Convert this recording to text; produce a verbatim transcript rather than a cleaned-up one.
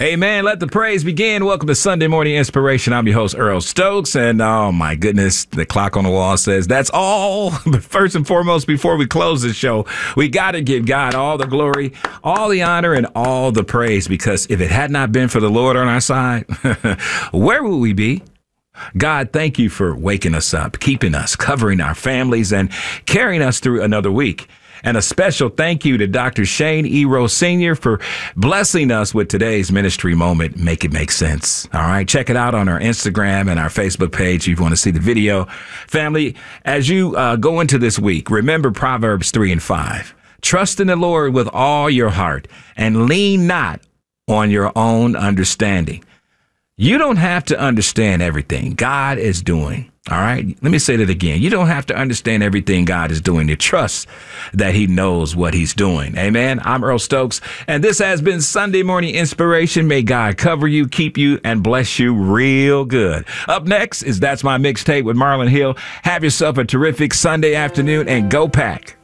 Amen. Let the praise begin. Welcome to Sunday Morning Inspiration. I'm your host, Earl Stokes. And oh my goodness, the clock on the wall says that's all. But first and foremost, before we close the show, we got to give God all the glory, all the honor, and all the praise. Because if it had not been for the Lord on our side, where would we be? God, thank you for waking us up, keeping us, covering our families, and carrying us through another week. And a special thank you to Doctor Shane E. Rose Senior for blessing us with today's ministry moment. Make it make sense. All right. Check it out on our Instagram and our Facebook page if you want to see the video. Family, as you uh, go into this week, remember Proverbs three and five. Trust in the Lord with all your heart and lean not on your own understanding. You don't have to understand everything God is doing. All right. Let me say that again. You don't have to understand everything God is doing to trust that he knows what he's doing. Amen. I'm Earl Stokes, and this has been Sunday Morning Inspiration. May God cover you, keep you, and bless you real good. Up next is That's My Mixtape with Marlon Hill. Have yourself a terrific Sunday afternoon, and go Pack.